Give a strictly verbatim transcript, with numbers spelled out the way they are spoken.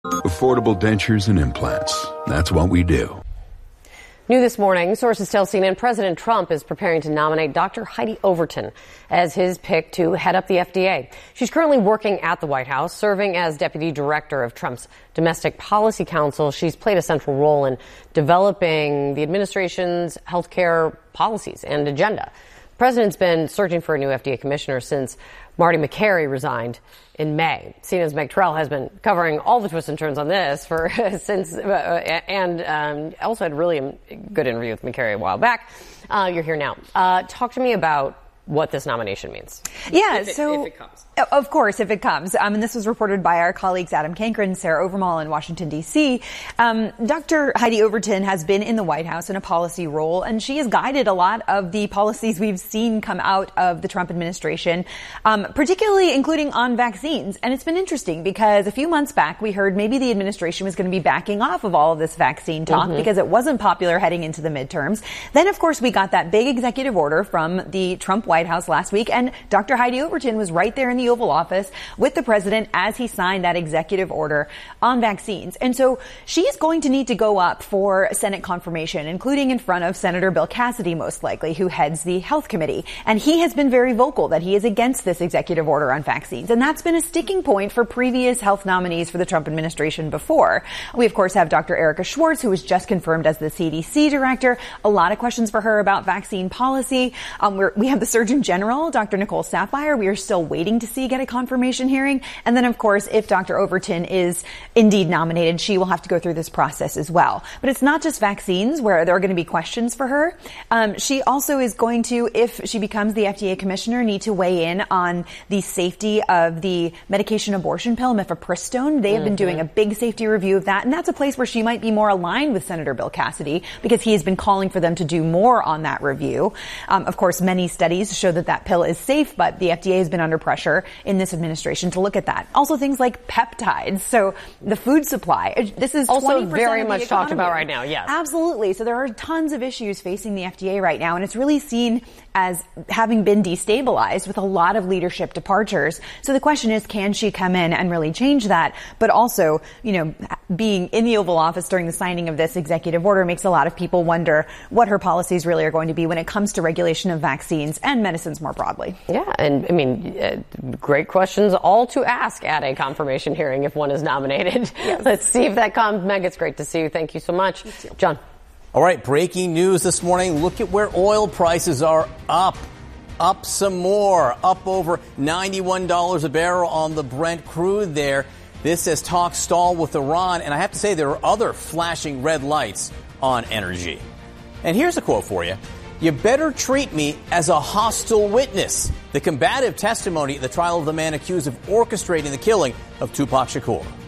Affordable dentures and implants. That's what we do. New this morning, sources tell C N N President Trump is preparing to nominate Doctor Heidi Overton as his pick to head up the F D A. She's currently working at the White House, serving as deputy director of Trump's Domestic Policy Council. She's played a central role in developing the administration's healthcare policies and agenda. The president's been searching for a new F D A commissioner since Marty Makary resigned in May. C N N's Meg Terrell has been covering all the twists and turns on this for since, uh, and um, also had a really good interview with Makary a while back. Uh, you're here now. Uh, talk to me about what this nomination means. Yeah, if it, so if it comes. Of course, if it comes. Um, and this was reported by our colleagues Adam Cankren and Sarah Overmall in Washington, D C. Um, Doctor Heidi Overton has been in the White House in a policy role, and she has guided a lot of the policies we've seen come out of the Trump administration, um, particularly including on vaccines. And it's been interesting because a few months back, we heard maybe the administration was going to be backing off of all of this vaccine talk mm-hmm. because it wasn't popular heading into the midterms. Then, of course, we got that big executive order from the Trump White House last week, and Doctor Heidi Overton was right there in the Oval Office with the president as he signed that executive order on vaccines. And so she is going to need to go up for Senate confirmation, including in front of Senator Bill Cassidy, most likely, who heads the Health Committee. And he has been very vocal that he is against this executive order on vaccines. And that's been a sticking point for previous health nominees for the Trump administration before. We, of course, have Doctor Erica Schwartz, who was just confirmed as the C D C director. A lot of questions for her about vaccine policy. Um, we're, we have the Surgeon General, Doctor Nicole Saphier. We are still waiting to see get a confirmation hearing. And then, of course, if Doctor Overton is indeed nominated, she will have to go through this process as well. But it's not just vaccines where there are going to be questions for her. Um, she also is going to, if she becomes the F D A commissioner, need to weigh in on the safety of the medication abortion pill, mifepristone. They have mm-hmm. been doing a big safety review of that. And that's a place where she might be more aligned with Senator Bill Cassidy because he has been calling for them to do more on that review. Um, of course, many studies show that that pill is safe, but the F D A has been under pressure in this administration to look at that. Also things like peptides. So the food supply. This is also very much talked about right now. Yes. Absolutely. So there are tons of issues facing the F D A right now, and it's really seen as having been destabilized with a lot of leadership departures. So the question is, can she come in and really change that? But also, you know, being in the Oval Office during the signing of this executive order makes a lot of people wonder what her policies really are going to be when it comes to regulation of vaccines and medicines more broadly. Yeah. And I mean, uh, great questions all to ask at a confirmation hearing if one is nominated. Yes. Let's see if that comes. Meg, it's great to see you. Thank you so much. John. All right, breaking news this morning. Look at where oil prices are up. Up some more. Up over ninety-one dollars a barrel on the Brent crude there. This as talks stall with Iran. And I have to say there are other flashing red lights on energy. And here's a quote for you. You better treat me as a hostile witness. The combative testimony at the trial of the man accused of orchestrating the killing of Tupac Shakur.